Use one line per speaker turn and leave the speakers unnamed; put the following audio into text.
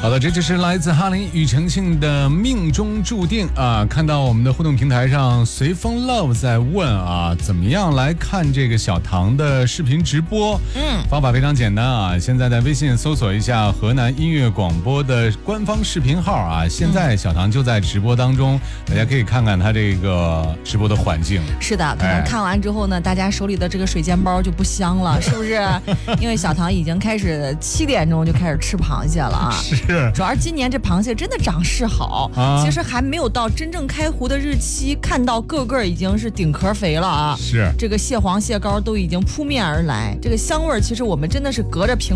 好的，这就是来自哈林庾澄庆的命中注定啊！看到我们的互动平台上，随风 love 在问啊，怎么样来看这个小唐的视频直播？方法非常简单啊，现在在微信搜索一下河南音乐广播的官方视频号啊，现在小唐就在直播当中，大家可以看看他这个直播的环境。
是的，可能看完之后呢，大家手里的这个水煎包就不香了，是不是？因为小唐已经开始7点钟就开始吃螃蟹了啊。
是。
主要今年这螃蟹真的长势好，其实还没有到真正开湖的日期，看到个个已经是顶壳肥了啊！
是，
这个蟹黄蟹膏都已经扑面而来，这个香味其实我们真的是隔着屏